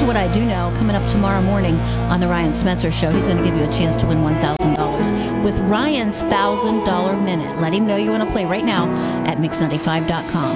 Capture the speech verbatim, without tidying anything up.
What I Do Know coming up tomorrow morning on the Ryan Smetzer Show. He's going to give you a chance to win one thousand dollars with Ryan's one thousand dollars Minute. Let him know you want to play right now at mix ninety-five dot com.